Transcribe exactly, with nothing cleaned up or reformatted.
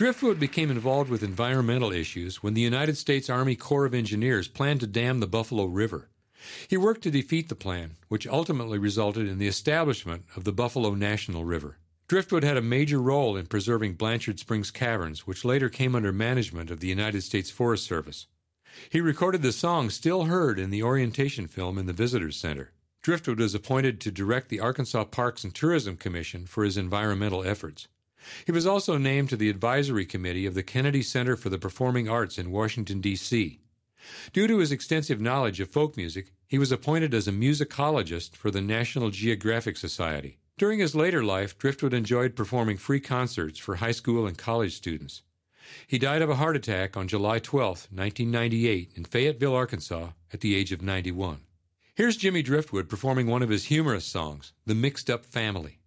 Driftwood became involved with environmental issues when the United States Army Corps of Engineers planned to dam the Buffalo River. He worked to defeat the plan, which ultimately resulted in the establishment of the Buffalo National River. Driftwood had a major role in preserving Blanchard Springs Caverns, which later came under management of the United States Forest Service. He recorded the song still heard in the orientation film in the Visitors Center. Driftwood was appointed to direct the Arkansas Parks and Tourism Commission for his environmental efforts. He was also named to the advisory committee of the Kennedy Center for the Performing Arts in Washington, D C Due to his extensive knowledge of folk music, he was appointed as a musicologist for the National Geographic Society. During his later life, Driftwood enjoyed performing free concerts for high school and college students. He died of a heart attack on July twelfth, nineteen ninety-eight, in Fayetteville, Arkansas, at the age of ninety-one. Here's Jimmy Driftwood performing one of his humorous songs, The Mixed Up Family.